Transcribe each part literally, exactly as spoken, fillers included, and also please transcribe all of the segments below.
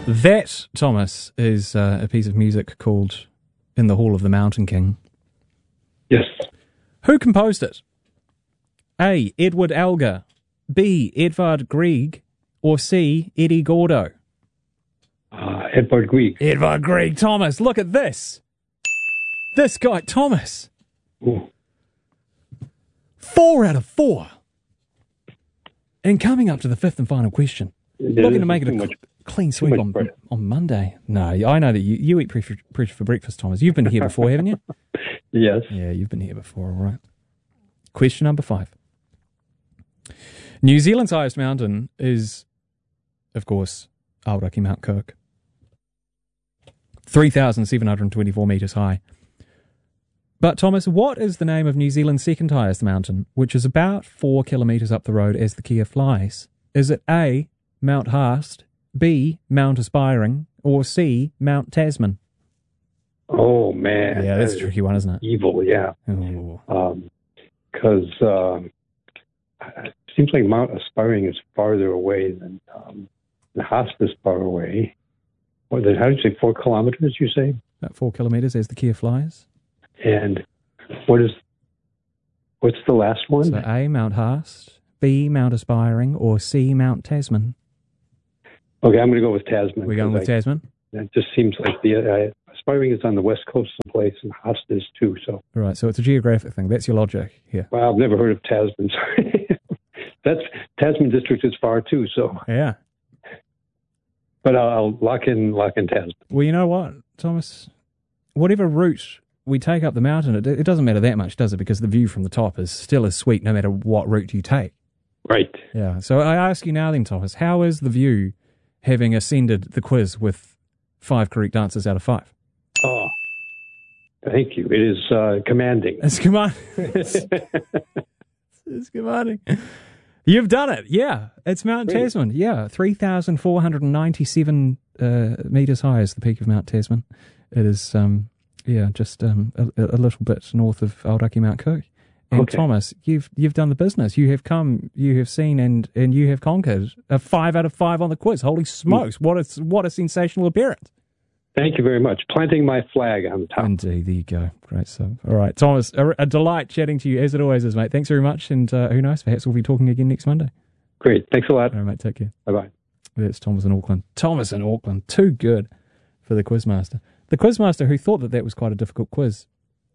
That, Thomas, is uh, a piece of music called In the Hall of the Mountain King. Yes. Who composed it? A. Edward Elgar, B. Edvard Grieg, or C. Eddie Gordo? Uh, Edvard Grieg. Edvard Grieg. Thomas, look at this. This guy, Thomas. Ooh. Four out of four. And coming up to the fifth and final question. Yeah, Looking to make it a too cl- much- clean too sweep much on, bread. on Monday. No, I know that you, you eat preach for, preach for breakfast, Thomas. You've been here before, haven't you? Yes. Yeah, you've been here before, all right. Question number five. New Zealand's highest mountain is, of course, Aoraki Mount Cook. three thousand seven hundred twenty-four metres high. But, Thomas, what is the name of New Zealand's second highest mountain, which is about four kilometres up the road as the Kia flies? Is it A, Mount Haast, B, Mount Aspiring, or C, Mount Tasman? Oh, man. Yeah, that's that a tricky one, isn't it? Evil, yeah. Oh. Because um, it seems like Mount Aspiring is farther away than um, the Haast is far away. What, how did you say, four kilometers, you say? About four kilometres as the Kia flies. And what is, what's the last one? So A, Mount Haast, B, Mount Aspiring, or C, Mount Tasman? Okay, I'm going to go with Tasman. We're going with I, Tasman? It just seems like the uh, Aspiring is on the west coast someplace, and Haast is too. So, Right, so it's a geographic thing. That's your logic here. well, I've never heard of Tasman. That's Tasman district is far too. So, Yeah. but I'll, I'll lock in lock in Tasman. Well, you know what, Thomas? Whatever route we take up the mountain, it, it doesn't matter that much, does it? Because the view from the top is still as sweet no matter what route you take. Right. Yeah. So I ask you now then, Thomas, how is the view having ascended the quiz with five correct answers out of five? Oh, thank you. It is uh, commanding. It's commanding. it's, it's commanding. You've done it. Yeah. It's Mount Great. Tasman. Yeah. three thousand four hundred ninety-seven uh, metres high is the peak of Mount Tasman. It is, um, yeah, just um, a, a little bit north of Aoraki Mount Cook. And Okay. Thomas, you've you've done the business. You have come, you have seen, and, and you have conquered a five out of five on the quiz. Holy smokes! What a what a sensational appearance! Thank you very much. Planting my flag on the top. Indeed, there you go. Great stuff. All right, Thomas, a, a delight chatting to you as it always is, mate. Thanks very much, and uh, who knows, perhaps we'll be talking again next Monday. Great. Thanks a lot. All right, mate. Take care. Bye bye. That's Thomas in Auckland. Thomas in Auckland, too good for the quizmaster. The quizmaster who thought that that was quite a difficult quiz.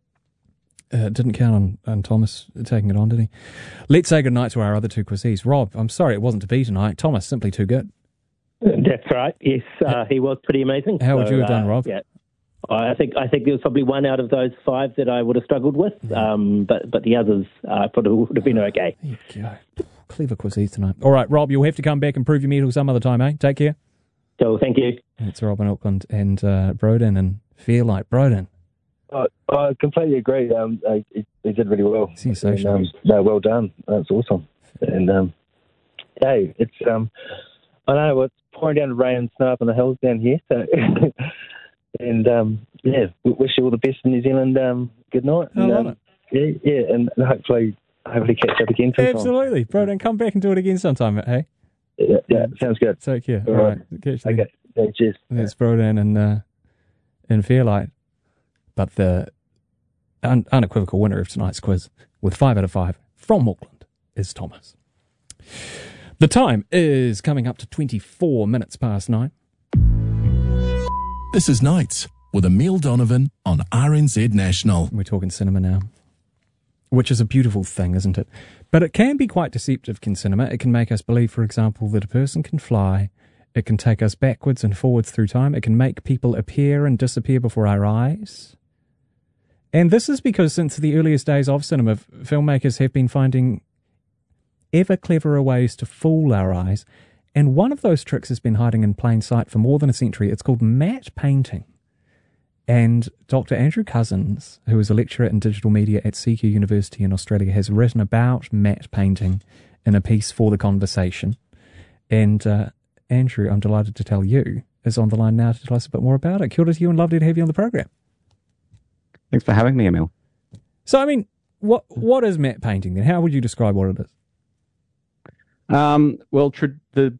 Uh, didn't count on, on Thomas taking it on, did he? Let's say goodnight to our other two quizzes. Rob, I'm sorry it wasn't to be tonight. Thomas, simply too good. That's right. Yes, uh, he was pretty amazing. How would So, you have done, uh, Rob? Yeah, I think I think there was probably one out of those five that I would have struggled with, um, but but the others uh, probably would have been okay. There you go. Clever quizzes tonight. All right, Rob, you'll have to come back and prove your mettle some other time, eh? Take care. So thank you. It's Rob in Auckland and uh, Broden and Fairlight. Broden. I, I completely agree. Um, uh, he, he did really well. Sensational. And, um, no, well done. That's awesome. And um, hey, it's um, I know it's pouring down rain and snow up on the hills down here. So, and um, yeah, we wish you all the best in New Zealand. Um, good night. I And, love um, it. Yeah, yeah, and hopefully, hopefully catch up again sometime. Absolutely. Broden, come back and do it again sometime, hey? Yeah, yeah, sounds good. Take care. All All right. right. Catch you then. Okay. Yeah, cheers. That's Broden and, uh, and Fairlight. But the un- unequivocal winner of tonight's quiz with five out of five from Auckland is Thomas. The time is coming up to twenty-four minutes past nine. This is Nights with Emile Donovan on R N Z National. We're talking cinema now, which is a beautiful thing, isn't it? But it can be quite deceptive, can cinema. It can make us believe, for example, that a person can fly. It can take us backwards and forwards through time. It can make people appear and disappear before our eyes. And this is because since the earliest days of cinema, filmmakers have been finding ever cleverer ways to fool our eyes. And one of those tricks has been hiding in plain sight for more than a century. It's called matte painting. And Doctor Andrew Cousins, who is a lecturer in digital media at C Q University in Australia, has written about matte painting in a piece for The Conversation. And uh, Andrew, I'm delighted to tell you, is on the line now to tell us a bit more about it. Kia ora to you and lovely to have you on the program. Thanks for having me, Emil. So, I mean, what what is matte painting then? How would you describe what it is? Um, well, tra- the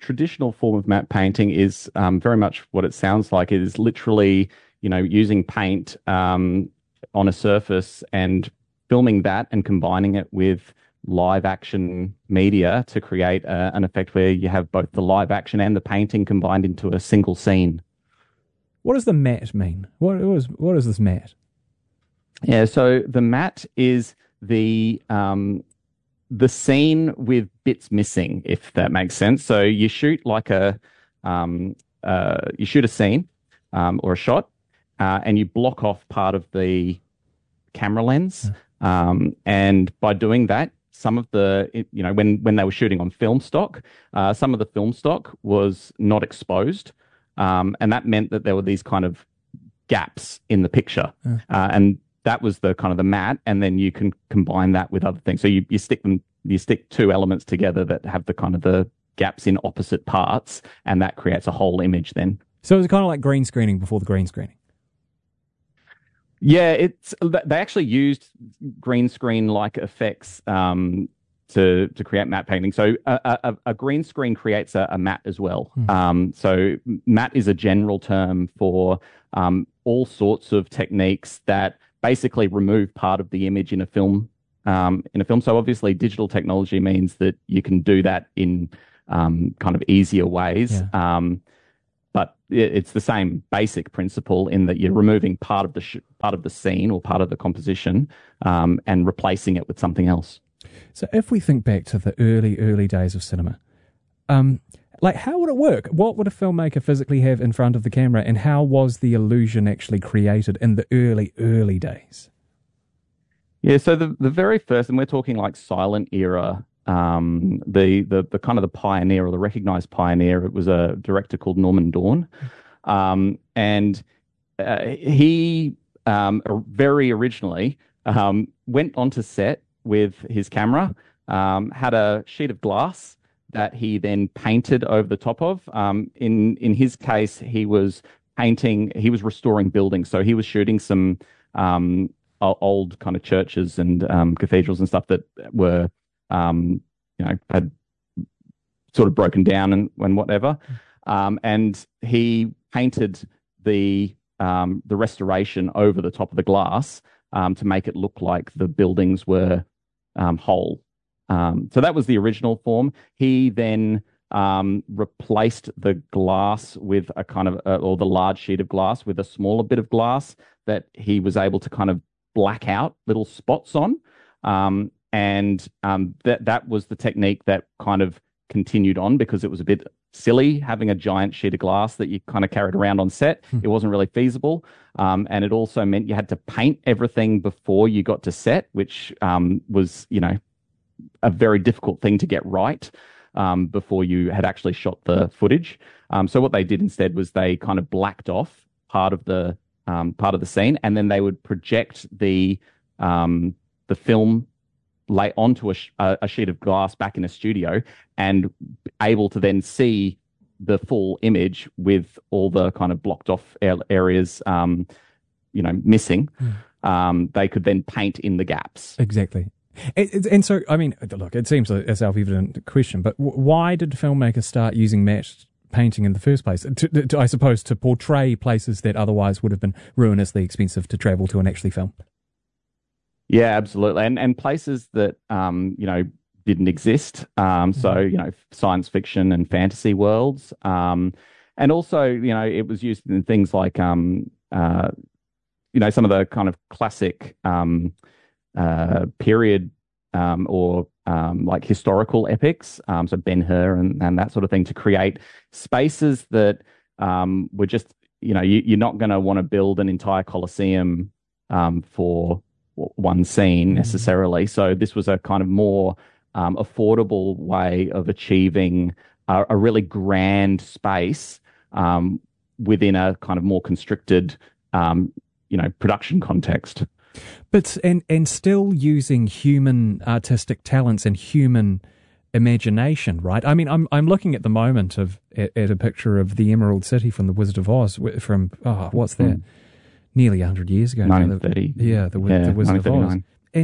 traditional form of matte painting is um, very much what it sounds like. It is literally, you know, using paint um, on a surface and filming that and combining it with live action media to create a, an effect where you have both the live action and the painting combined into a single scene. What does the matte mean? What is, what is this matte? Yeah, so the matte is the um, the scene with bits missing, if that makes sense. So you shoot like a um, uh, you shoot a scene um, or a shot, uh, and you block off part of the camera lens. Yeah. Um, and by doing that, some of the you know when when they were shooting on film stock, uh, some of the film stock was not exposed, um, and that meant that there were these kind of gaps in the picture, yeah. uh, and that was the kind of the matte, and then you can combine that with other things. So you, you stick them, you stick two elements together that have the kind of the gaps in opposite parts, and that creates a whole image then. So it's kind of like green screening before the green screening. Yeah, it's they actually used green screen like effects um, to to create matte painting. So a, a, a green screen creates a, a matte as well. Mm. Um, so matte is a general term for um, all sorts of techniques that basically remove part of the image in a film. Um, in a film, so obviously digital technology means that you can do that in um, kind of easier ways. Yeah. Um, but it, it's the same basic principle in that you're removing part of the sh- part of the scene or part of the composition um, and replacing it with something else. So if we think back to the early, early days of cinema, um, like how would it work? What would a filmmaker physically have in front of the camera, and how was the illusion actually created in the early, early days? Yeah, so the, the very first, and we're talking like silent era, um, the, the the kind of the pioneer or the recognized pioneer, it was a director called Norman Dorn. Um, and uh, he um, very originally um, went onto set with his camera, um, had a sheet of glass that he then painted over the top of. Um, in in his case, he was painting, he was restoring buildings. So he was shooting some um, old kind of churches and um, cathedrals and stuff that were, um, you know, had sort of broken down and, and whatever. Um, and he painted the um, the restoration over the top of the glass um, to make it look like the buildings were um, whole. Um, so that was the original form. He then um, replaced the glass with a kind of, uh, or the large sheet of glass with a smaller bit of glass that he was able to kind of black out little spots on. Um, and um, that that was the technique that kind of continued on because it was a bit silly having a giant sheet of glass that you kind of carried around on set. Hmm. It wasn't really feasible. Um, and it also meant you had to paint everything before you got to set, which um, was, you know, a very difficult thing to get right um, before you had actually shot the footage. Um, so what they did instead was they kind of blacked off part of the um, part of the scene, and then they would project the um, the film lay onto a, sh- a sheet of glass back in a studio, and able to then see the full image with all the kind of blocked off areas, um, you know, missing. Mm. Um, they could then paint in the gaps. Exactly. And, and so, I mean, look, it seems a self-evident question, but why did filmmakers start using matte painting in the first place? To, to, I suppose to portray places that otherwise would have been ruinously expensive to travel to and actually film. Yeah, absolutely. And and places that, um, you know, didn't exist. Um, so, mm-hmm. you know, science fiction and fantasy worlds. Um, and also, you know, it was used in things like, um, uh, you know, some of the kind of classic um Uh, period um, or um, like historical epics, um, so Ben-Hur and, and that sort of thing, to create spaces that um, were just, you know, you, you're not going to want to build an entire Colosseum um, for one scene necessarily. So this was a kind of more um, affordable way of achieving a, a really grand space um, within a kind of more constricted, um, you know, production context. But and and still using human artistic talents and human imagination, right? I mean, I'm I'm looking at the moment of at, at a picture of the Emerald City from The Wizard of Oz from oh, what's that? Mm. Nearly a hundred years ago. nineteen thirty Yeah, the, yeah, the Wizard of Oz. And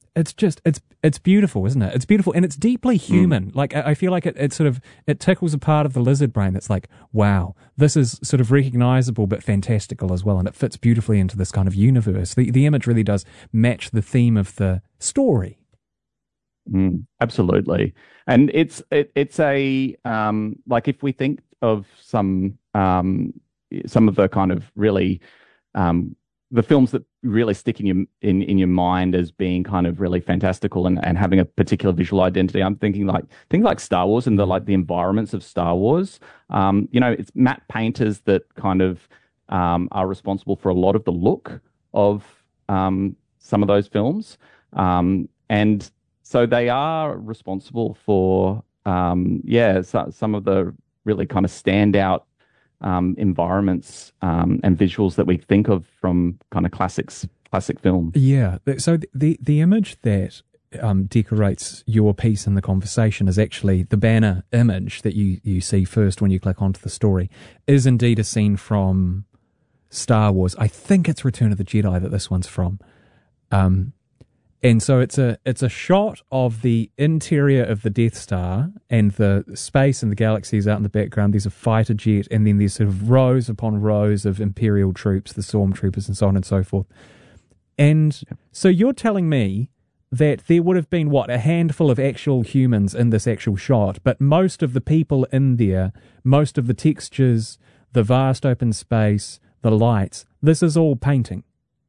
it's just it's it's beautiful, isn't it? It's beautiful, and it's deeply human. Mm. Like I, I feel like it, it sort of it tickles a part of the lizard brain that's like, wow, this is sort of recognizable but fantastical as well, and it fits beautifully into this kind of universe. The the image really does match the theme of the story. Mm, absolutely, and it's it, it's a um, like if we think of some um, some of the kind of really um, the films that really stick in your in, in your mind as being kind of really fantastical and, and having a particular visual identity. I'm thinking like things like Star Wars and the like the environments of Star Wars. Um, you know, it's matte painters that kind of um, are responsible for a lot of the look of um, some of those films, um, and so they are responsible for um, yeah so, some of the really kind of standout Um, environments um, and visuals that we think of from kind of classics, classic film. Yeah. So the the image that um, decorates your piece in the conversation is actually the banner image that you, you see first when you click onto the story is indeed a scene from Star Wars. I think it's Return of the Jedi that this one's from. Um, And so it's a it's a shot of the interior of the Death Star and the space and the galaxies out in the background. There's a fighter jet, and then there's sort of rows upon rows of Imperial troops, the Stormtroopers, and so on and so forth. And so you're telling me that there would have been, what, a handful of actual humans in this actual shot, but most of the people in there, most of the textures, the vast open space, the lights, this is all painting.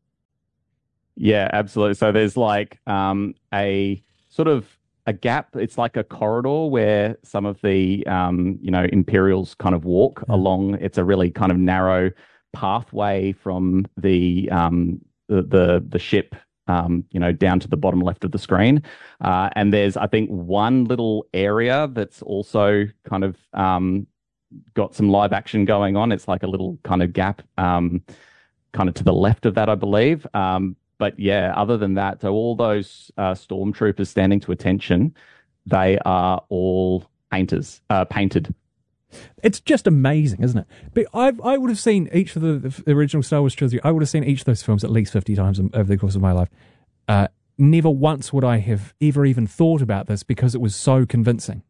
Yeah, absolutely. So there's like um, a sort of a gap. It's like a corridor where some of the, um, you know, Imperials kind of walk yeah. along. It's a really kind of narrow pathway from the um, the, the the ship, um, you know, down to the bottom left of the screen. Uh, and there's, I think, one little area that's also kind of um, got some live action going on. It's like a little kind of gap, um, kind of to the left of that, I believe. Um, But yeah, other than that, so all those uh, stormtroopers standing to attention, they are all painters, uh, painted. It's just amazing, isn't it? But I I would have seen each of the, the original Star Wars trilogy. I would have seen each of those films at least fifty times over the course of my life. Uh, never once would I have ever even thought about this because it was so convincing.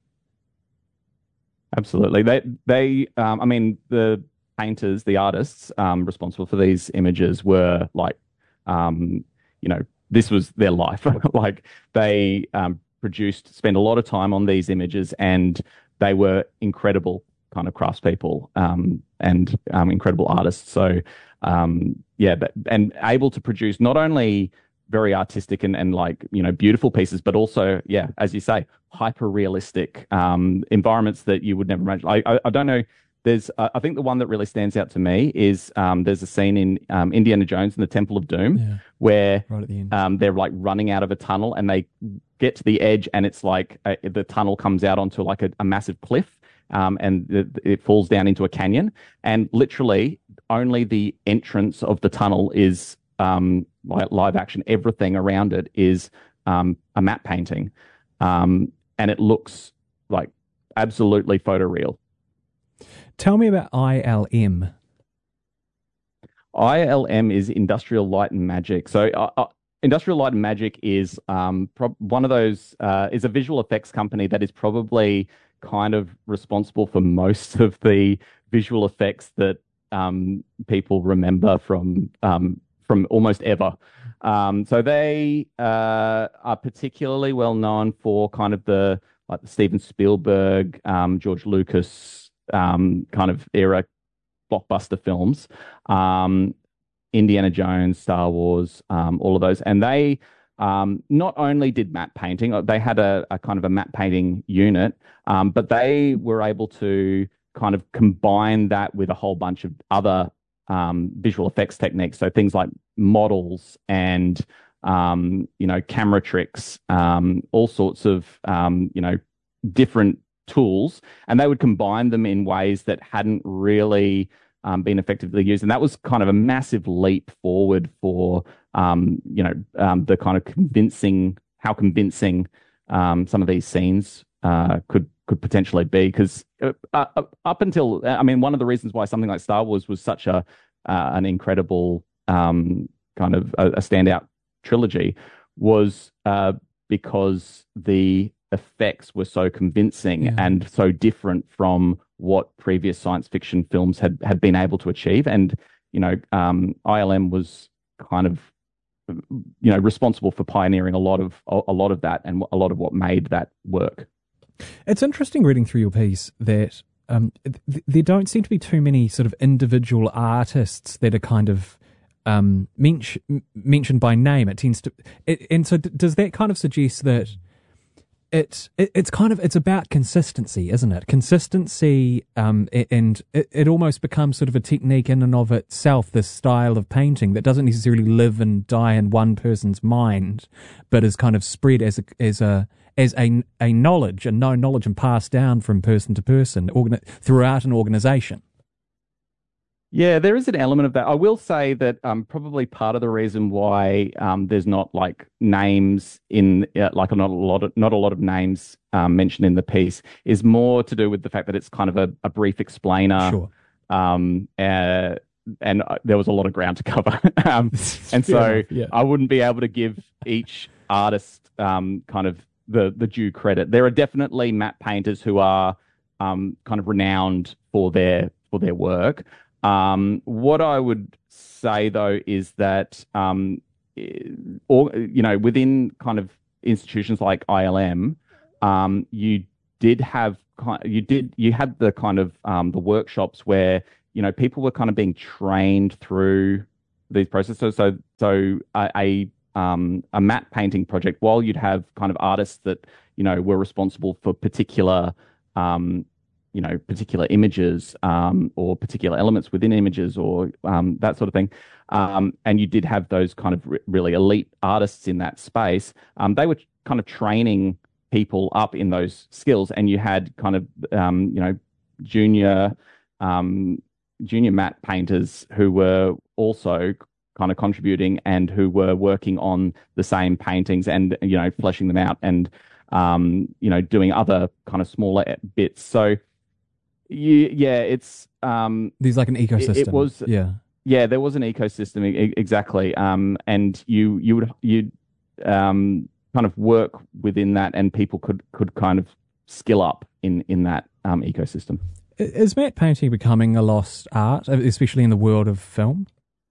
Absolutely, they they um, I mean the painters, the artists um, responsible for these images were like. Um, you know, this was their life. Like they um, produced, spent a lot of time on these images, and they were incredible kind of craftspeople um, and um, incredible artists. So, um, yeah, but, and able to produce not only very artistic and, and like, you know, beautiful pieces, but also, yeah, as you say, hyper realistic um, environments that you would never imagine. I, I, I don't know. There's, uh, I think the one that really stands out to me is um, there's a scene in um, Indiana Jones and the Temple of Doom yeah. where right at the end. Um, they're like running out of a tunnel and they get to the edge and it's like a, the tunnel comes out onto like a, a massive cliff um, and it, it falls down into a canyon, and literally only the entrance of the tunnel is um, like live action. Everything around it is um, a matte painting, um, and it looks like absolutely photoreal. Tell me about I L M. I L M is Industrial Light and Magic. So uh, uh, Industrial Light and Magic is um, pro- one of those, uh, is a visual effects company that is probably kind of responsible for most of the visual effects that um, people remember from um, from almost ever. Um, so they uh, are particularly well known for kind of the, like the Steven Spielberg, um, George Lucas, um, kind of era blockbuster films, um, Indiana Jones, Star Wars, um, all of those. And they um, not only did matte painting, they had a, a kind of a matte painting unit, um, but they were able to kind of combine that with a whole bunch of other um, visual effects techniques. So things like models and, um, you know, camera tricks, um, all sorts of, um, you know, different tools, and they would combine them in ways that hadn't really um, been effectively used. And that was kind of a massive leap forward for, um, you know, um, the kind of convincing, how convincing um, some of these scenes uh, could could potentially be. Because uh, uh, up until, I mean, one of the reasons why something like Star Wars was such a uh, an incredible um, kind of a, a standout trilogy was uh, because the effects were so convincing Yeah. and so different from what previous science fiction films had, had been able to achieve. And, you know, um, I L M was kind of, you know, responsible for pioneering a lot of a, a lot of that and a lot of what made that work. It's interesting reading through your piece that um, th- there don't seem to be too many sort of individual artists that are kind of um, men- mentioned by name. It tends to, it, and so d- does that kind of suggest that It, it it's kind of it's about consistency, isn't it? Consistency, um, a- and it, it almost becomes sort of a technique in and of itself. This style of painting that doesn't necessarily live and die in one person's mind, but is kind of spread as a as a as a a knowledge, a known knowledge, and passed down from person to person organ- throughout an organization. Yeah, there is an element of that. I will say that um, probably part of the reason why um, there's not like names in uh, like not a lot of not a lot of names um, mentioned in the piece is more to do with the fact that it's kind of a, a brief explainer. Sure. Um, uh, and uh, there was a lot of ground to cover, um, and so Fair enough, yeah. I wouldn't be able to give each artist um, kind of the the due credit. There are definitely matte painters who are um, kind of renowned for their for their work. Um, what I would say though is that, um, or, you know, within kind of institutions like I L M, um, you did have you did you had the kind of um, the workshops where you know people were kind of being trained through these processes. So so a, a um, a matte painting project, while you'd have kind of artists that you know were responsible for particular um, you know, particular images um, or particular elements within images or um, that sort of thing. Um, and you did have those kind of re- really elite artists in that space. Um, they were kind of training people up in those skills. And you had kind of, um, you know, junior, um, junior matte painters who were also kind of contributing and who were working on the same paintings and, you know, fleshing them out and, um, you know, doing other kind of smaller bits. So, You, yeah, it's um, There's like an ecosystem. It, it was, yeah, yeah, there was an ecosystem e- exactly, um, and you you would you um, kind of work within that, and people could could kind of skill up in in that um, ecosystem. Is matte painting becoming a lost art, especially in the world of film?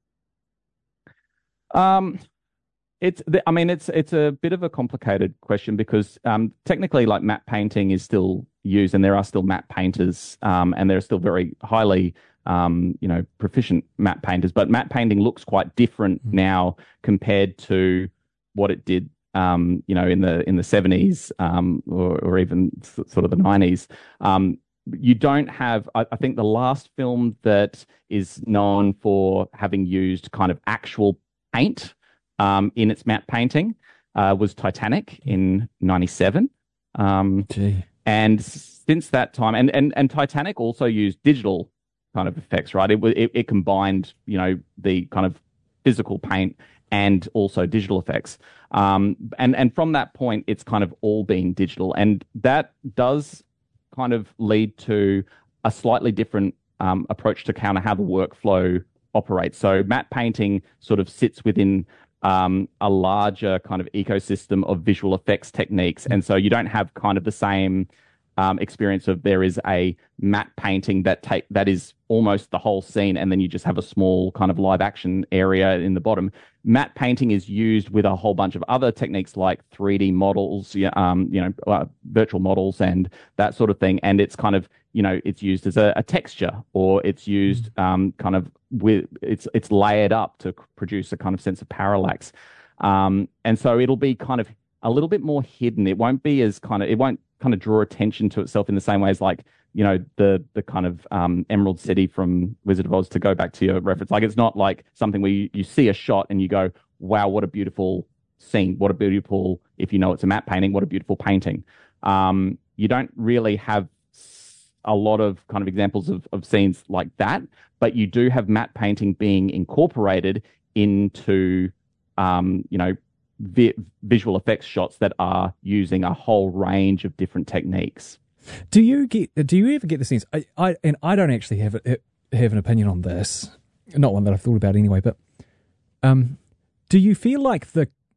Um, It's, I mean, it's it's a bit of a complicated question because um, technically, like matte painting is still used, and there are still matte painters, um, and there are still very highly, um, you know, proficient matte painters. But matte painting looks quite different mm. now compared to what it did, um, you know, in the in the seventies um, or, or even sort of the nineties. Um, you don't have, I, I think, the last film that is known for having used kind of actual paint. Um, in its matte painting uh, was Titanic in ninety-seven. Um, Gee. And since that time, and, and, and Titanic also used digital kind of effects, right? It, it, it combined, you know, the kind of physical paint and also digital effects. Um, and, and from that point, it's kind of all been digital. And that does kind of lead to a slightly different um, approach to kind of how the workflow operates. So matte painting sort of sits within Um, a larger kind of ecosystem of visual effects techniques. And so you don't have kind of the same um, experience of there is a matte painting that take that is almost the whole scene, and then you just have a small kind of live action area in the bottom. Matte painting is used with a whole bunch of other techniques like three D models, um, you know, uh, virtual models and that sort of thing. And it's kind of, you know, it's used as a, a texture, or it's used um, kind of with it's it's layered up to produce a kind of sense of parallax. Um, and so it'll be kind of a little bit more hidden. It won't be as kind of it won't kind of draw attention to itself in the same way as like, you know, the the kind of um, Emerald City from Wizard of Oz, to go back to your reference. Like, it's not like something where you, you see a shot and you go, wow, what a beautiful scene. What a beautiful, if you know it's a matte painting, what a beautiful painting. Um, you don't really have a lot of kind of examples of, of scenes like that, but you do have matte painting being incorporated into, um, you know, vi- visual effects shots that are using a whole range of different techniques. Do you get? Do you ever get the sense? I, I and I don't actually have a, have an opinion on this, not one that I've thought about anyway. But um, do you feel like the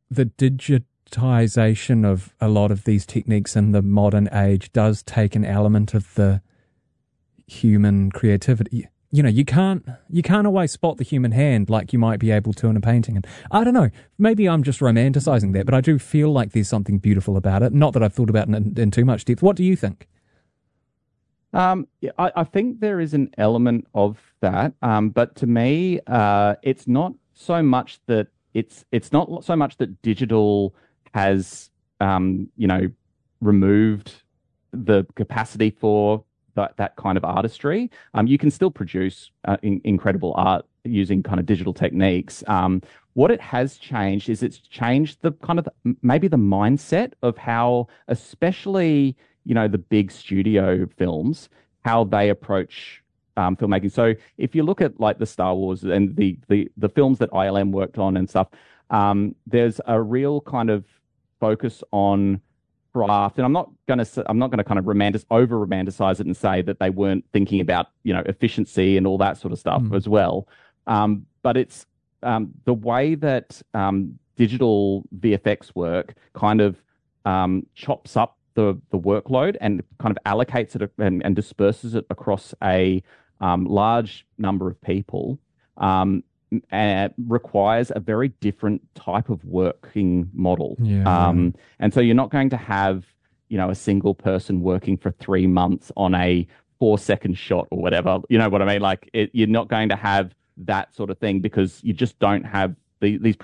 the digitization of a lot of these techniques in the modern age does take an element of the human creativity. You know, you can't you can't always spot the human hand like you might be able to in a painting. And I don't know, maybe I'm just romanticizing that, but I do feel like there's something beautiful about it. Not that I've thought about it in, in too much depth. What do you think? Um, yeah, I, I think there is an element of that, um, but to me, uh, it's not so much that it's it's not so much that digital has um, you know removed the capacity for that that kind of artistry. Um, you can still produce uh, in, incredible art using kind of digital techniques. Um, what it has changed is it's changed the kind of the, maybe the mindset of how, especially you know, the big studio films, how they approach um, filmmaking. So if you look at like the Star Wars and the the the films that I L M worked on and stuff, um, there's a real kind of focus on craft. And I'm not going to I'm not going to kind of romantic over romanticize it and say that they weren't thinking about you know efficiency and all that sort of stuff mm. as well. Um, but it's um, the way that um, digital V F X work kind of um, chops up the the workload and kind of allocates it and, and disperses it across a um, large number of people, um, and requires a very different type of working model. Yeah, um, yeah. And so you're not going to have, you know, a single person working for three months on a four second shot or whatever. You know what I mean? Like it, you're not going to have that sort of thing because you just don't have the, these